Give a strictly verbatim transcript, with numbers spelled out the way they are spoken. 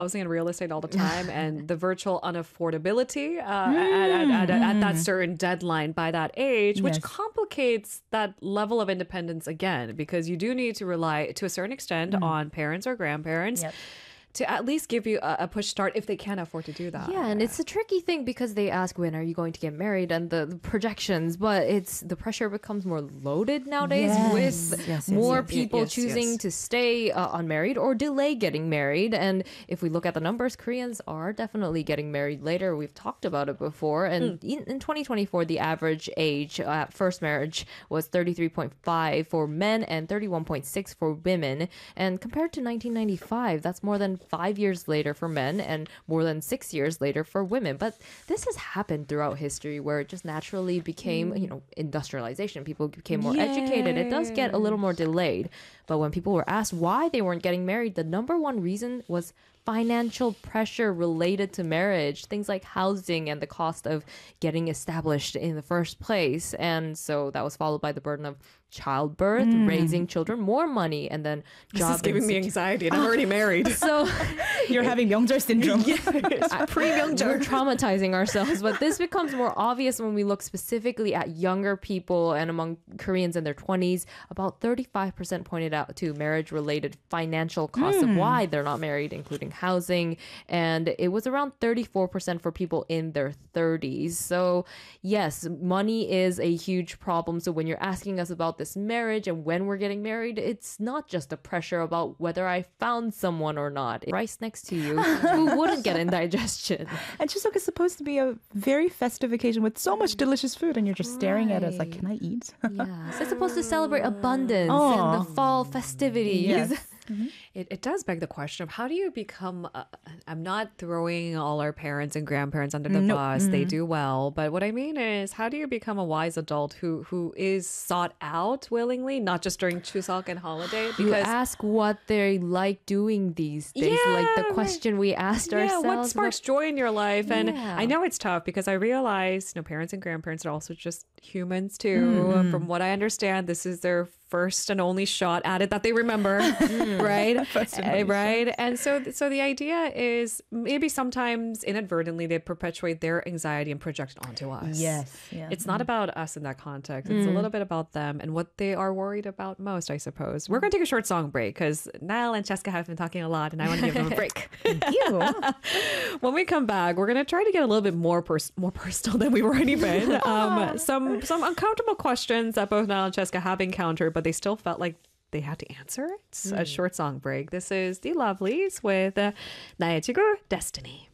housing and real estate all the time, and the virtual unaffordability uh, mm, at, at, at, mm. at that certain deadline by that age, which yes. complicates that level of independence again, because you do need to rely to a certain extent mm. on parents or grandparents. Yep. To at least give you a, a push start if they can afford to do that. Yeah, and it's a tricky thing because they ask, when are you going to get married, and the, the projections, but it's the pressure becomes more loaded nowadays yes. with yes, yes, more yes, people yes, choosing yes. to stay uh, unmarried or delay getting married. And if we look at the numbers, Koreans are definitely getting married later. We've talked about it before. And mm. in, in twenty twenty-four, the average age at first marriage was thirty-three point five for men and thirty-one point six for women. And compared to nineteen ninety-five, that's more than five years later for men and more than six years later for women. But this has happened throughout history where it just naturally became, you know, industrialization. People became more Yay. educated. It does get a little more delayed. But when people were asked why they weren't getting married, the number one reason was financial pressure related to marriage, things like housing and the cost of getting established in the first place. And so that was followed by the burden of childbirth, mm. raising children, more money, and then this job is giving me anxiety, and I'm already married. So you're having 명절 syndrome. Yes, pre-명절. We're traumatizing ourselves, but this becomes more obvious when we look specifically at younger people and among Koreans in their twenties. About thirty-five percent pointed out to marriage-related financial costs mm. of why they're not married, including housing, and it was around thirty-four percent for people in their thirties. So yes, money is a huge problem. So when you're asking us about this marriage and when we're getting married, it's not just a pressure about whether I found someone or not. Rice next to you who wouldn't get indigestion. And Chuseok is supposed to be a very festive occasion with so much delicious food, and you're just staring right. at us like, can I eat? Yeah, so it's supposed to celebrate abundance oh. and the fall festivities. Yes. Mm-hmm. It, it does beg the question of how do you become, uh, I'm not throwing all our parents and grandparents under the nope. bus. Mm-hmm. They do well. But what I mean is, how do you become a wise adult who who is sought out willingly, not just during Chuseok and holiday? Because you ask what they like doing these days, yeah, like the question we asked yeah, ourselves. What sparks but, joy in your life? And yeah. I know it's tough because I realize, you know, parents and grandparents are also just humans too. Mm-hmm. From what I understand, this is their first and only shot at it that they remember, right? Uh, right. Shot. And so, so the idea is maybe sometimes inadvertently they perpetuate their anxiety and project it onto us. Yes. Yeah. It's not about us in that context. It's mm. a little bit about them and what they are worried about most, I suppose. We're going to take a short song break because Niall and Cheska have been talking a lot and I want to give them a break. Thank you. When we come back, we're going to try to get a little bit more pers- more personal than we've already been. Um, some, some uncomfortable questions that both Niall and Cheska have encountered, but they still felt like they had to answer it. Mm. A short song break. This is The Lovelies with uh, 나의 지구 Destiny.